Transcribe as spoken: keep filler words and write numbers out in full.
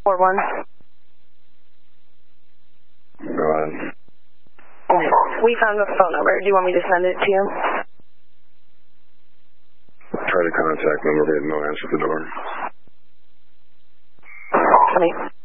four one. Go ahead. Okay. We found the phone number. Do you want me to send it to you? Try to contact them, but they had no answer at the door. Honey.